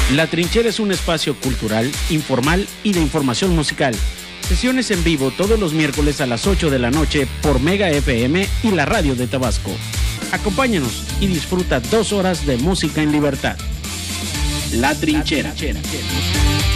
La Trinchera es un espacio cultural, informal y de información musical. Sesiones en vivo todos los miércoles a las 8 de la noche por Mega FM y la radio de Tabasco. Acompáñanos y disfruta 2 horas de música en libertad. La Trinchera.